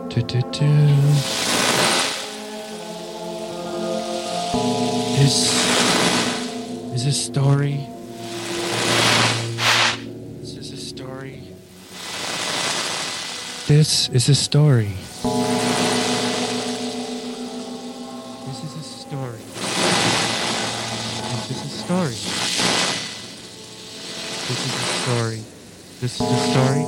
Do, do, do. This is a story. This is a story. This is a story. This is a story. This is a story. This is a story. This is a story.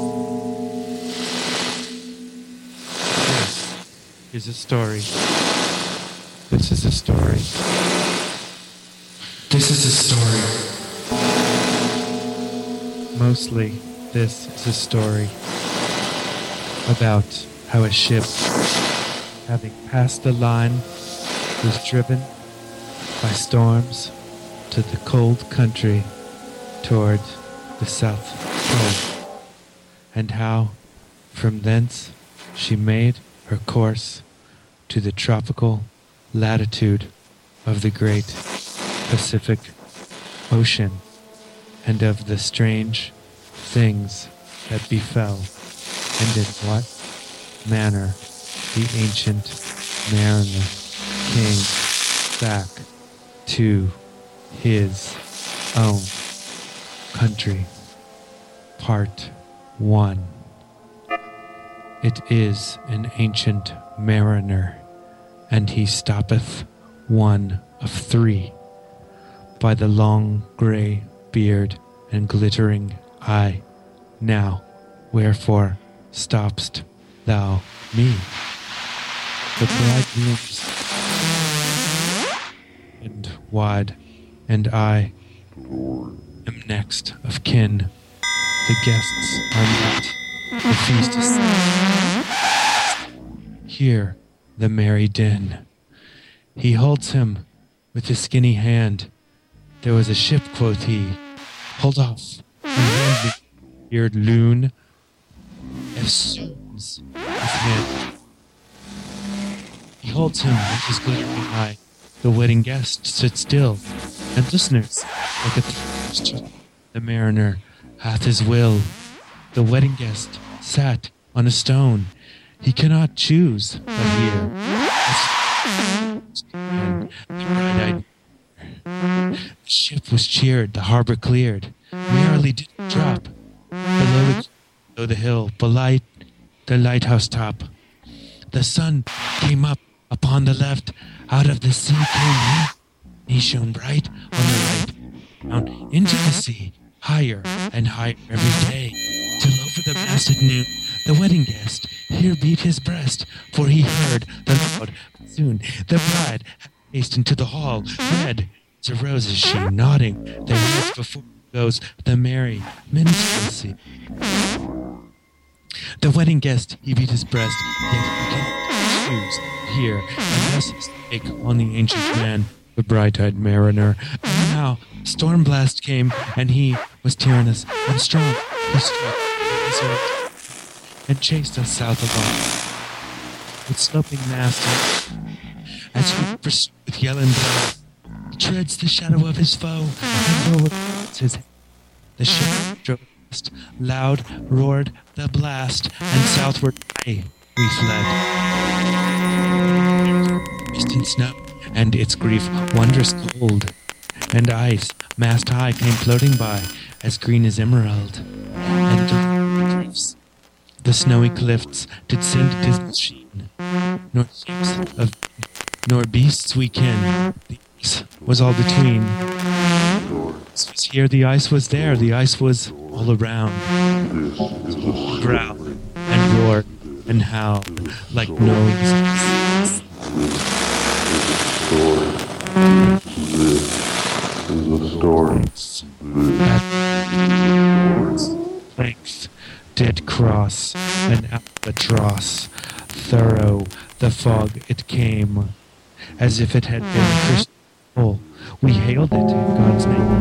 This is a story. This is a story. This is a story. Mostly, this is a story about how a ship, having passed the line, was driven by storms to the cold country toward the South Pole, and how from thence she made her course to the tropical latitude of the great Pacific Ocean, and of the strange things that befell, and in what manner the ancient mariner came back to his own country. Part 1. It is an ancient mariner, and he stoppeth one of 3 by the long grey beard and glittering eye. Now, wherefore stopp'st thou me? The bridegrooms and wide, and I am next of kin. The guests are met, the feast is set. Hear the merry din. He holds him with his skinny hand. There was a ship, quoth he. Hold off, and hand me, beard loon. Eftsoons his hand. He holds him with his glittering eye. The wedding guest stood still, and listeners, like a thief, the mariner hath his will. The wedding guest sat on a stone. He cannot choose but hear. And the bright-eyed. The ship was cheered, the harbor cleared. Merrily did it drop below the hill, below the lighthouse top. The sun came up upon the left. Out of the sea came he. He shone bright on the right, down into the sea, higher and higher every day, till over the mast at noon the wedding guest here beat his breast, for he heard the loud. Soon the bride hastened to the hall, red as a rose is she, nodding their heads before goes the merry minstrelsy. The wedding guest he beat his breast, yet he cannot choose here, and thus spake on the ancient man, the bright-eyed mariner. And now storm blast came, and he was tyrannous and strong. He struck his sword and chased us south along with sloping mast, as he pursued with yell and blow. Treads the shadow of his foe, and lowered his head. The ship drove past, loud roared the blast, and southward we fled. Mist and snow, and its grief wondrous cold, and ice, mast high, came floating by, as green as emerald, and drifts. The snowy cliffs did send dismal sheen, nor shapes of nor beasts we ken. The ice was all between. Ice was here, the ice was there, the ice was all around. Growl and roar and howl like noise. This is a story. At length did cross an albatross. Thorough the fog it came, as if it had been a crystal. We hailed it in God's name.